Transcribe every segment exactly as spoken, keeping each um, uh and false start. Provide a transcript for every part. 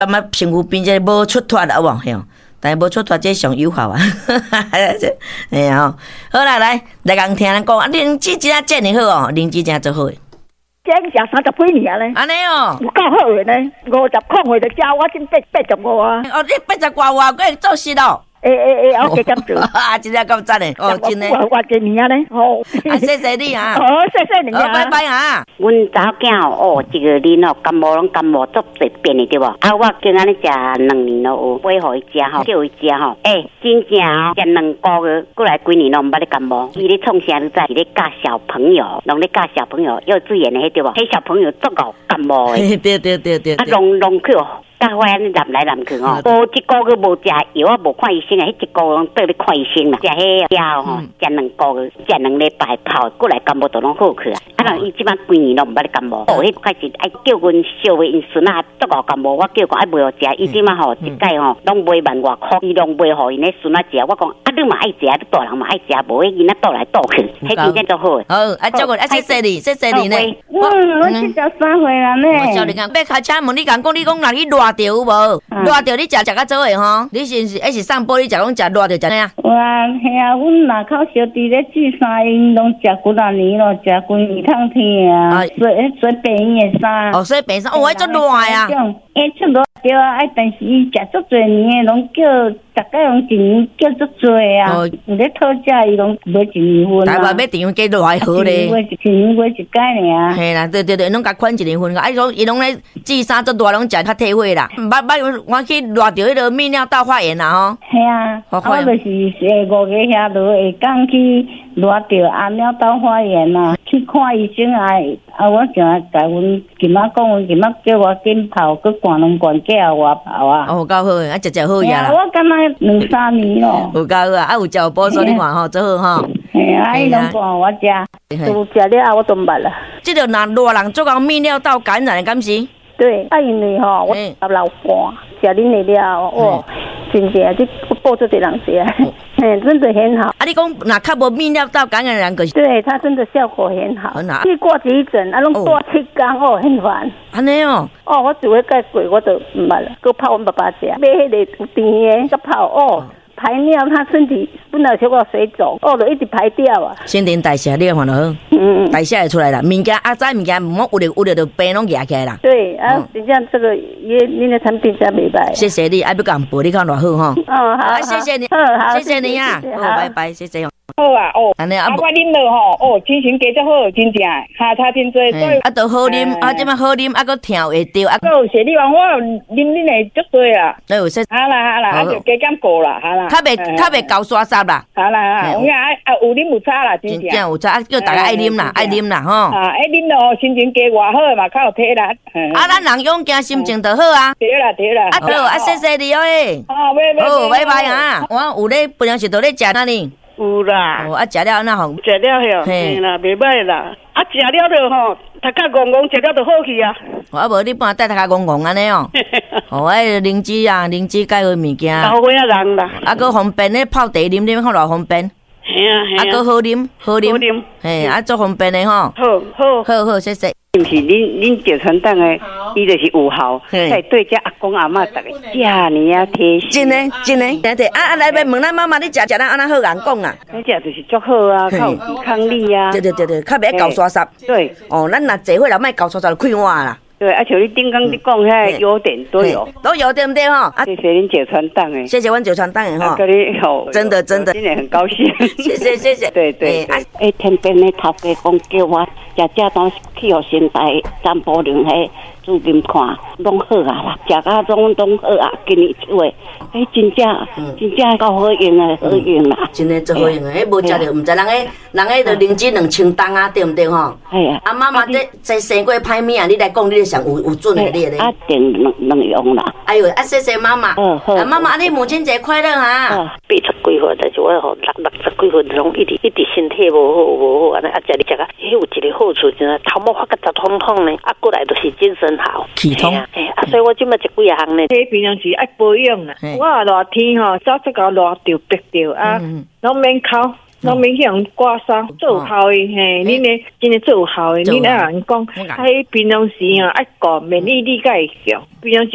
感觉身躯边这无出脱啦，有无？嘿，但是无出脱这上有效啊。哎呀，好啦，来来讲听人讲啊，灵芝真啊真好哦，灵芝真做好诶。 这食三十几年咧， 安尼哦， 有够好诶呢。五十块岁就加我真八八十五啊。 哦，你八十外外个做事咯。 诶诶诶，我加减做。 啊，真正够赞诶！哦，真诶。 我我几年啊咧？哦， 啊，谢谢你啊。 哦，谢谢你啊。 拜拜啊。 阮查某囝哦，这个人哦，感冒拢感冒足侪变的对无？啊，我今仔日食两年咯，有买互伊食吼，叫伊食吼。诶，真正哦，食两个月，过来几年拢毋捌咧感冒。伊咧创啥？你知？伊咧教小朋友，拢咧教小朋友幼稚园的迄对无？迄小朋友足够感冒诶。 对对对对。 啊，拢拢去哦。大伙安尼南来南去吼，无一个月无食药，我无看医生啊，迄一个月拢倒咧看医生啦。食迄药吼，食两个月，食两礼拜泡过来感冒都拢好去啊。啊，人伊即摆几年拢毋捌咧感冒，哦，迄开始爱叫阮小妹因孙啊足够感冒，我叫讲爱买互食，伊即摆吼一届吼拢买万外箍，伊拢买互因咧孙啊食。我讲啊，你嘛爱食，你大人嘛爱食，无迄囡仔倒来倒去，迄真正足好诶。 好，啊，照顾啊，谢谢你，谢谢你呢。 嗯，我七十三岁啦呢。 我叫你讲，要开车问你讲讲，你讲若你热着有无？热着你食食较早诶吼，你是是还是上坡你食拢食热着食哪样？ 有啊，系啊，阮若口小弟咧煮衫，因拢食几啊年咯，食几年通天啊，水水白衣诶衫。 哦，水白衫，哦，迄足热啊！ 诶，出热对啊，哎，但是伊食足侪年诶，拢叫大概拢一年叫足侪啊。有咧讨价，伊拢买一年份啊。 台湾买电话加热好咧。 买一年买一届尔。 嘿啦，对对对，拢甲款一年份个，啊，伊拢伊拢咧煮衫足热，拢食较体会啦。捌捌用我去热着迄个泌尿道发炎啦吼。 系啊，我就是诶五个遐落下港去热着暗尿道发炎啊，去看医生啊。啊，我就甲阮今仔讲，阮今仔叫我紧泡，佮灌两罐叫我泡啊。 哦，够好诶，啊，食食好呀啦。 我敢若两三年咯。 有够好啊，啊有食有补助，你看吼，做好吼。 嘿啊，伊拢灌我食，都食了啊，我都毋捌啦。 即个若热人做到泌尿道感染的，敢是？ 对，啊，因为吼，我老老寒，食恁的了哦，真正这报做一人食。嗯，真的很好。 啊，你讲那较无泌尿道感染的人，可是对它真的效果很好。 很好。 去挂急诊，啊，拢挂七天哦，很烦。 安尼哦。 哦，我只会盖过，我就唔捌啦。佮泡阮爸爸食，买迄个有甜的，佮泡哦。排尿，他身体本来小可水肿，哦，就一直排掉啊。 新陈代谢你看就好，嗯嗯，代谢会出来啦。物件啊，早物件唔好有着有着就病拢压起来啦。 对啊，真正这个也恁的产品真袂歹。 谢谢你，爱要讲报你看偌好吼。 哦好， 谢谢你， 好， 谢谢你啊，好，拜拜，谢谢。 好啊，哦， 安尼啊， 我啉落吼，哦，精神加足好，真正下差真多，所以啊，都好啉，啊，即摆好啉，啊，佮听会着，啊， 有谢你话，我啉恁的足多啦。 哎有说， 好啦好啦，啊就加减过啦，好啦。 较袂较袂高刷刷啦。 好啦好，有影啊啊有啉有差啦，真正。 真正有差，啊叫大家爱啉啦，爱啉啦吼。 啊，爱啉咯，心情加偌好嘛，较有体力。 啊，咱人勇敢，心情就好啊。 对啦对啦。 啊好，啊谢谢你哦诶。 好，拜拜。 好，拜拜啊。我有咧，平常时都咧食哪里？ 有啦， 哦，啊，食了安那好？ 食了哟，嘿啦，袂歹啦。啊，食了就吼，头壳戆戆，食了就好去啊。 啊，无你帮带头壳戆戆安尼哦。哦，哎，灵芝啊，灵芝介好物件。 好味啊人啦。 啊，佮方便咧泡茶啉啉，看偌方便。 嘿啊嘿啊。 啊，佮好啉，好啉。好啉。嘿，啊，足方便的吼。 好好。 好好，谢谢。 毋是恁恁石传党诶，伊就是有效，在对遮阿公阿嬷逐个遮尼啊贴心。 真诶真诶，对对啊啊！来来问咱妈妈，你食食咱安那好人讲啊？ 你食就是足好啊，较有抵抗力啊。 对对对对，较袂高刷刷。 对。 哦，咱若坐伙了，莫高刷刷就开换啦。 对，而且你顶刚你讲遐优点都有， 都有对不对吼？ 谢谢恁九川党诶， 谢谢阮九川党诶吼， 跟你好， 真的真的， 今年很高兴， 谢谢谢谢， 对对对。诶，天边的头家讲叫我食这东去互先台占卜灵迄主任看，拢好啊啦，食甲拢拢好啊，今年出诶，诶，真正真正够好用诶，好用啦， 真诶最好用诶，迄无食着毋知人诶，人诶着灵芝两千担啊，对毋对吼？ 系啊。 啊妈妈这这生过歹物啊，你来讲你咧上有有准诶，你咧。 啊，定能能用啦。 哎呦，啊谢谢妈妈。嗯好。啊妈妈，你母亲节快乐哈。 八十几岁，但是我吼六六十几岁，拢一直一直身体无好无好，安尼啊食你食啊，迄有一个好处，就是头毛发个直通通呢，啊过来就是精神好。 气通。 哎啊，所以我即摆食几啊项呢。 这平常时爱保养啦。我热天吼，早出到热着白着啊，拢免哭。拢免去用刮痧，最有效诶嘿，恁诶真诶最有效诶，恁爱人讲，迄平常时吼爱顾免你你甲会强，平常时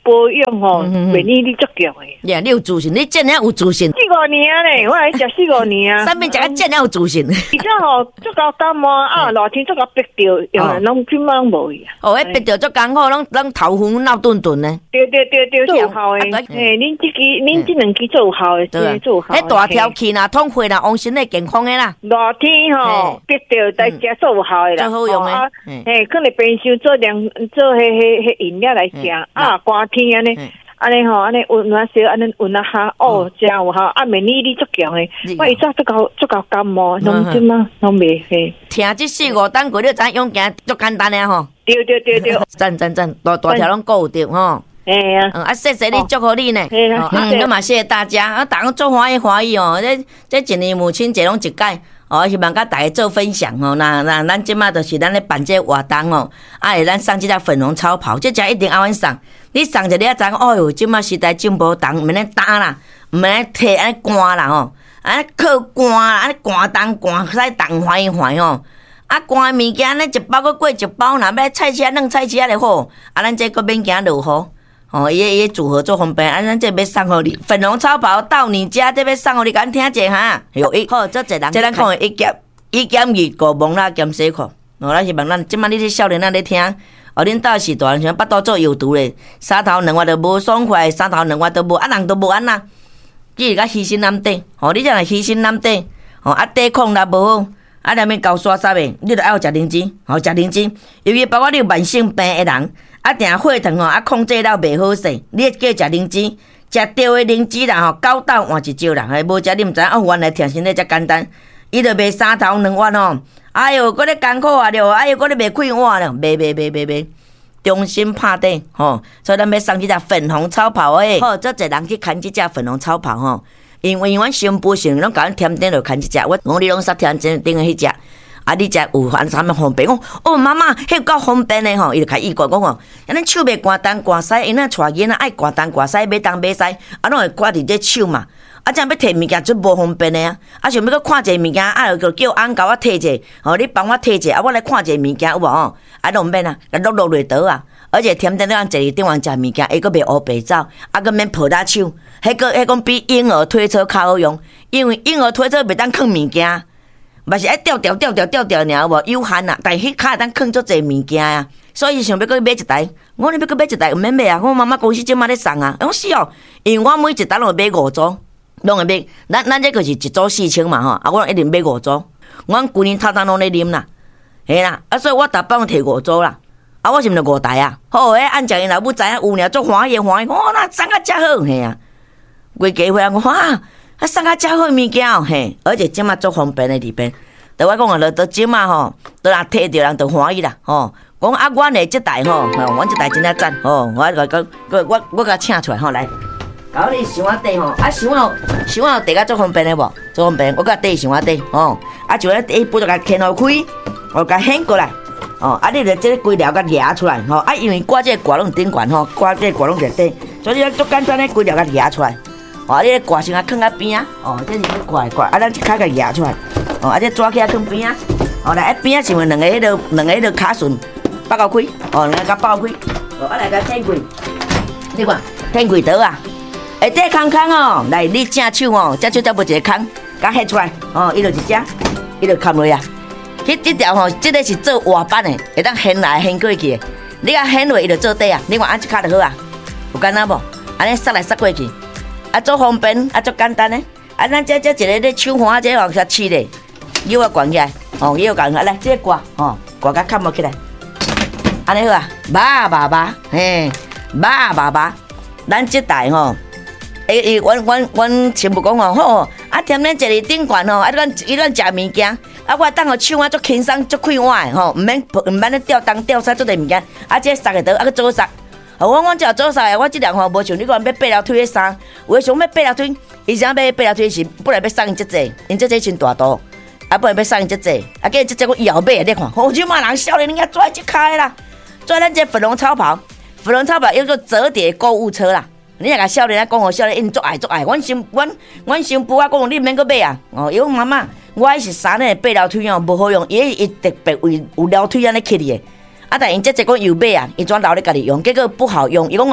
保养吼，袂你你足强诶。 呀，你有自信，你真正有自信。 四五年咧，我来食四五年啊。 上面食个真正有自信。 而且吼，足够感冒啊，热天足够逼着，用拢根本拢无去啊。 哦，迄逼着足艰苦，拢拢头昏闹顿顿呢。 对对对对，做有效诶。嘿，恁即支恁即两支做有效诶，对，做有效。 迄大条气啦，痛血啦，往身体健康诶啦。 热天吼，逼着在食做有效诶啦。 最好用诶。 嘿，可能冰箱做凉做迄迄迄饮料来食啊，寒天安尼。安尼吼，安尼温啊烧，安尼温啊下，哦，真有效。啊，免你你足强诶，我伊早足够足够感冒，拢即嘛拢袂嘿。 听即四五单过，你知用行足简单诶吼。 对对对对。 赞赞赞，大大条拢顾有着吼。 哎呀， 嗯啊，谢谢你，祝福你呢。嗯，那嘛谢谢大家，啊，大家做欢喜欢喜哦。这这一年母亲节拢一改。哦，希望甲大家做分享哦。那那咱即马就是咱咧办这活动哦，啊，会咱送即只粉红超跑，这只一定爱阮送。你送一个，你知影？哦哟，即马时代进步重，毋免咧打啦，毋免咧摕安尼寒啦吼，安尼靠寒啦，安尼寒冬寒使冻欢喜欢哦。啊，寒物件安尼一包搁过一包，若要菜车弄菜车就好。啊，咱这搁免惊落雨。哦，伊伊组合做方便，啊，咱这要送互你粉红超跑到你家，这要送互你，敢听者哈？有一好，这一人，这咱讲的一减一减二个蒙啦兼洗裤，哦，咱希望咱即摆你这少年仔咧听，哦，恁兜是大人像巴肚做有毒咧，三头两我都无爽快，三头两我都无，啊人都无安啦，只是甲牺牲咱底，哦，你这样牺牲咱底，哦，啊抵抗力无好，啊两面高刷刷的，你着爱有食灵芝，哦，食灵芝，由于包括你有慢性病的人。啊，定血糖吼，啊控制了袂好势，你叫食灵芝，食对的灵芝啦吼，九斗换一招啦，还无食你毋知影哦，原来听身体遮简单，伊着卖三头两碗吼，哎哟，搁咧艰苦啊了，哎哟，搁咧卖快碗了，卖卖卖卖卖，忠心拍底吼，所以咱要送即只粉红超跑诶，好，做一人去牵即只粉红超跑吼，因为阮新妇性拢甲阮添顶落牵即只，我我你拢煞添顶顶诶迄只。啊！你食有反啥物方便？讲哦，妈妈，迄够方便的吼，伊就开意讲讲哦，安尼手袂寒东寒西，因那带囡仔爱寒东寒西，买东买西，啊，拢会挂伫这手嘛。啊，这样要摕物件就无方便的啊！啊，想要搁看一个物件，啊，就叫翁甲我摕者，哦，你帮我摕者，啊，我来看一个物件有无吼？啊，拢免啊，来落落落倒啊！而且甜点咱坐伫顶方食物件，伊搁袂乌白走，啊，搁免抱大手，迄个迄讲比婴儿推车较好用，因为婴儿推车袂当放物件。嘛是爱吊吊吊吊吊吊尔，有无有限啊？但迄骹会当放足侪物件啊，所以想要搁买一台。我你要搁买一台，毋免买啊！我妈妈公司即马咧送啊。我是哦，因为我每一单拢会买五组，拢会买。咱咱这个是一组四千嘛吼，啊，我一定买五组。我规年头头拢咧啉啦，嘿啦，啊，所以我逐摆摕五组啦。啊，我是毋是五台啊？好诶，按照因老母知影有尔，足欢喜欢喜，哇，那送啊遮好嘿啊！规家伙人讲哇。啊，送较遮好物件哦，嘿，而且即马足方便的里边。对我讲啊，落到即马吼，都若摕着人就欢喜啦，吼。讲啊，阮的即台吼，阮即台真正赞，吼，我来讲，我我我甲请出来吼来。搞你想我底吼，啊想我想我地甲足方便的无？足方便，我甲底想我底，吼。啊就咧底不就甲牵好开，我甲掀过来，哦，啊你着即个规条甲夹出来，吼。啊因为挂即个挂拢顶悬吼，挂即个挂拢伫底，所以足简单咧规条甲夹出来。哦，你咧挂先啊，放啊边啊，哦，这是咧挂挂，啊，咱一骹甲压出来，哦，啊，这抓起啊放边啊，哦，来一边啊，像两个迄个两个迄个卡榫包到开，哦，两个甲包开，哦，啊来甲天柜，你看天柜倒啊，下底空空哦，来你正手哦，正手才无一个空，甲掀出来，哦，伊就一只，伊就扛落啊，迄这条吼，这个是做滑板的，会当掀来掀过去的，你甲掀落伊就做底啊，你看按一骹就好啊，有简单无？安尼塞来塞过去。啊，足方便，啊，足简单诶！啊，咱这这一个咧手环，这往下切咧，腰啊悬起来，哦，腰悬起来，来，这个挂，哦，挂甲砍落起来，安尼好啊，叭叭叭，嘿，叭叭叭，咱这台吼，诶诶，阮阮阮全部讲哦，好，啊，踮咧坐伫顶悬吼，啊，咱伊咱食物件，啊，我当个手啊足轻松，足快活诶，吼，毋免毋免咧吊东吊西做啲物件，啊，这塞个倒，啊，个做塞。哦，我我只要做啥？我即两吼无像你讲要八条腿的衫，有诶想要八条腿，伊想要八条腿是本来要送因即济，因即济真大肚，啊本来要送因即济，啊计即济我以后买，你看，好即马人少年人家拽即开啦，拽咱这粉红超跑，粉红超跑叫做折叠购物车啦。你若甲少年仔讲哦，少年因足爱足爱，阮新阮阮新妇啊讲，你毋免搁买啊，哦，伊讲妈妈，我迄是衫咧八条腿哦，无好用，伊伊特别为有条腿安尼起哩诶。啊！但因这这个又买啊，伊转留咧家己用，结果不好用。伊讲哦，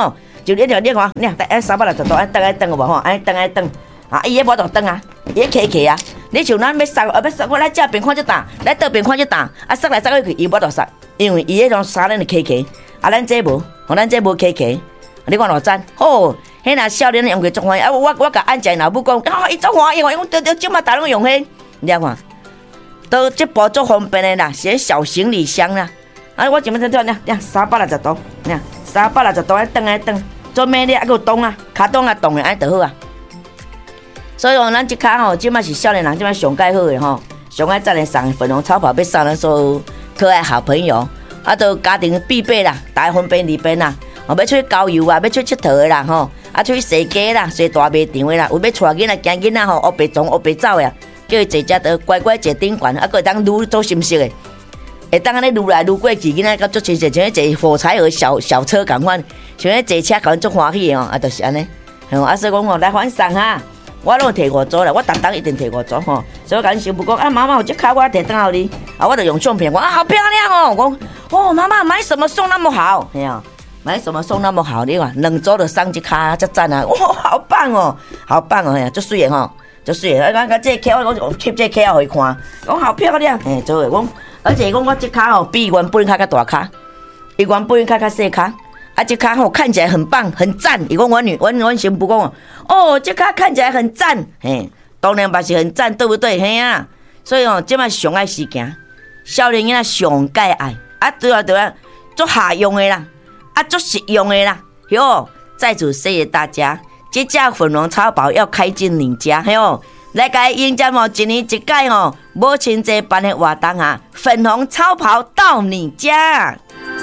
就一条你看，你看，三百六十度，安等爱等有无吼？安等爱等，啊，伊迄无就等啊，伊迄起起啊。你像咱要杀，啊要杀，我来这边看这档，来倒边看这档，啊杀来杀去，伊无就杀，因为伊迄种杀咱的起起，啊咱这无，吼咱这无起起，你看偌赞，吼，迄若少年用过足欢喜，啊我我甲安姐老母讲，啊伊足欢喜，我讲对对，即马大拢用迄，你看，都这包足方便的啦，是小行李箱啦，啊我前面在跳呢，呀三百六十度，呀三百六十度爱转爱转，做咩咧？还有动啊，骹动啊动的安就好啊。所以讲，咱即卡吼，即马是少年人，即马上介好的吼，上爱赞的送粉红超跑，要送咱所有可爱好朋友，啊，都家庭必备啦，大方便利便啦，哦，要出去郊游啊，要出去佚佗的啦，吼，啊，出去踅街啦，踅大卖场的啦，有要带囡仔、惊囡仔吼，乌白撞、乌白走的，叫伊坐只都乖乖坐顶悬，啊，个会当愈做心色的，会当安尼愈来愈过去，囡仔甲足亲切，像坐火柴盒小小车共款，像咧坐车共足欢喜的哦，啊，就是安尼，吼，啊，所以讲吼，来欢送哈。我拢摕五组啦，我逐当一定摕五组吼。所以我甲恁媳妇讲，啊妈妈，有这卡我摕转互你，啊我就用相片，我啊好漂亮哦，我讲哦妈妈买什么送那么好，嘿啊，买什么送那么好，你看两组就送这卡，这赞啊，哇好棒哦，好棒哦，嘿，足水的吼，足水的，啊甲这卡我讲翕这卡互伊看，讲好漂亮，嘿，做诶，讲而且讲我这卡吼比原本卡较大卡，伊原本卡较细卡。啊，这卡吼看起来很棒，很赞。伊讲我女，我我媳妇讲哦，这卡看起来很赞，嘿，当然嘛是很赞，对不对？嘿啊，所以哦，这嘛上爱时行，少年囡仔上介爱，啊对啊对啊，做下用的啦，啊做实用的啦，哟，在此谢谢大家，这架粉红超跑要开进你家，嘿哦，来个迎接哦，一年一届哦，母亲节办的活动啊，粉红超跑到你家。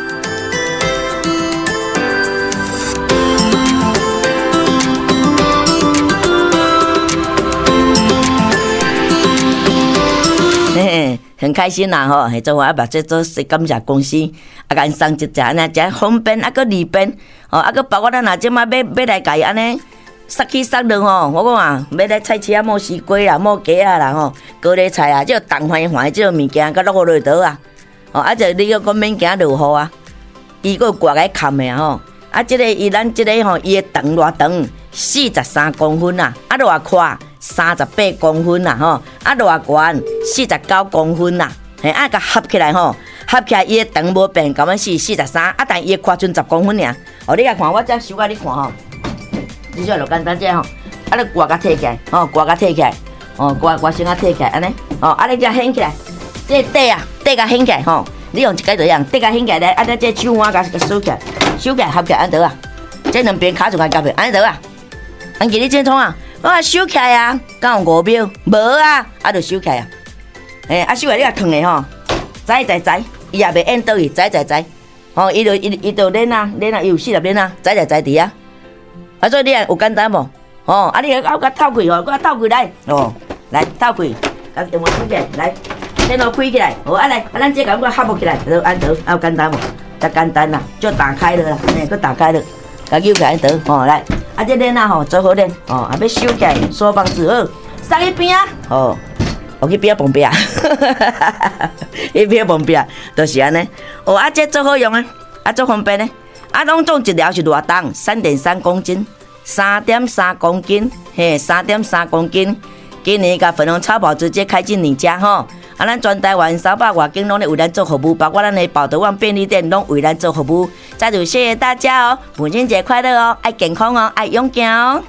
嘿嘿，很开心啦吼！嘿，做我把这做是感谢公司，啊，甲因送一只安尼，真方便，啊个利便，哦，啊个包括咱若即马要要来家安尼，杀起杀落吼，我讲啊，要来菜市啊，摸西瓜啦，摸鸡啊啦吼，高丽菜啊，即个东番番即个物件，甲落落倒啊，哦，啊就你要讲免惊落雨啊，伊个挂来砍的吼，啊，即个伊咱即个吼，伊的长偌长，四十三公分啊，啊偌宽。三十八公分啦，吼，啊，偌悬四十九公分啦，嘿，啊，甲合起来吼，合起来伊的长无变，咁样是四十三，啊，但伊的宽剩十公分尔。哦，你来看，我再修甲你看吼，你这就简单这吼，啊，你挂甲摕起来，吼，挂甲摕起来，哦，挂挂先甲摕起来，安尼，哦，啊，你再掀起来，这底啊，底甲掀起来，吼，你用一个这样，底甲掀起来，啊，你这手腕甲收起来，收起来合起来安得啊，这两边卡住甲夹平，安得啊，安记你这创啊。我啊收起来啊，敢有五秒？无啊，啊就收起来啊。诶、欸，啊收起来你啊烫的吼，栽栽栽，伊也袂按倒去，栽栽栽。吼，伊就伊伊就练啊练啊，伊有四十练啊，栽栽栽伫啊。啊，所以你啊有简单无？吼，啊你啊甲透开吼，甲透开来，哦，来透开，甲电话开起来，来，电脑开起来，哦，啊来，啊咱这个我合不起来，就按倒，啊有简单无？较简单啦，就打开了啦，诶，佮打开了，甲扭起来倒，吼来。啊，这练啊吼，做好练哦，啊要收起来，锁帮子好，送去边啊，哦，我去边啊旁边啊，去边旁边啊，就是安尼。哦，啊这做好用啊，啊做方便呢，啊拢总一条是偌重，三点三公斤，三点三公斤，嘿，三点三公斤。今年甲粉红超跑直接开进你家吼。啊，咱全台湾三百外间拢咧为咱做服务，包括咱的宝德旺便利店拢为咱做服务。再次谢谢大家哦，母亲节快乐哦，爱健康哦，爱勇敢哦。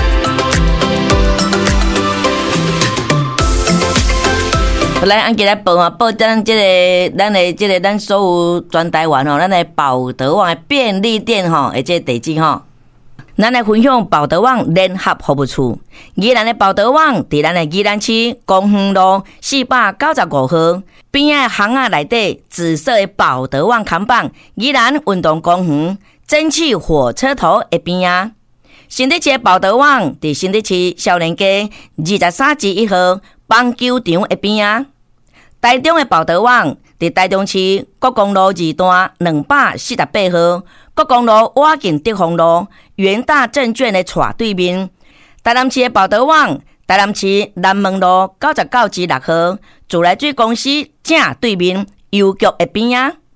来，按起来报啊，报咱这个，咱的这个，咱所有全台湾吼，咱的宝德旺的便利店吼，的这个地址吼。咱来分享宝德旺联合服务处，宜兰的宝德旺伫咱的宜兰区公园路四百九十五号边仔巷仔内底紫色的宝德旺看板，宜兰运动公园蒸汽火车头的边仔。新德市的宝德旺伫新德市少年街二十三至一号棒球场的边仔。台中的宝德旺伫台中市国公路二段两百四十八号。国公路瓦近德丰路元大证券的斜对面，台南市的宝德旺，台南市南门路九十九至六号自来水公司正对面邮局的边仔，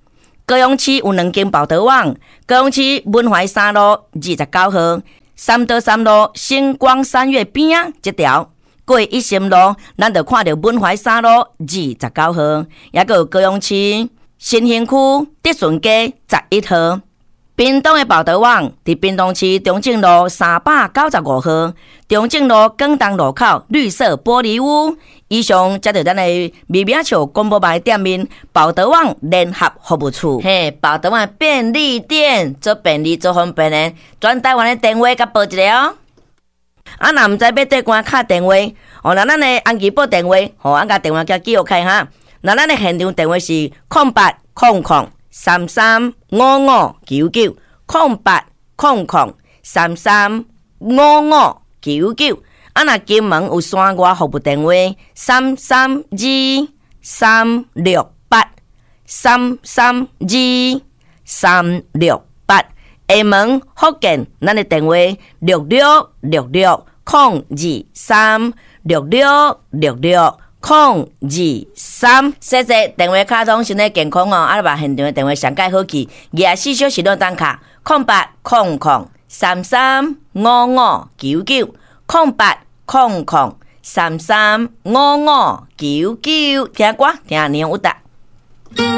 高雄市有两间报道网，高雄市文怀三路二十九号，三德三路星光三月边啊这条。过一心路，咱就看到文怀三路二十九号，也个有高雄市新兴区德顺街十一号。屏东的报道网伫屏东市中正路三百九十五号，中正路广东路口绿色玻璃屋。以上则是咱的微名笑广播牌店面报道网联合服务处。嘿，报道网便利店做便利做方便的，全台湾的电话甲报一个哦。啊，若毋知要缀关敲电话，哦，那咱的安吉报电话，吼、哦，俺甲电话叫记录开哈。那咱的现场电话是空八空空三三五五九九，空八空空三三五五九九。啊，若金门有山外服务电话三三二三六八三三二三六八。厦门福建，咱的电话六六六六空二三六六六六空二三。谢谢电话卡通，身体健康哦！啊，把现场的电话上盖好记，廿四小时两档卡，空八空空三三五五九九，空八空空三三五五九九。听歌，听年有达。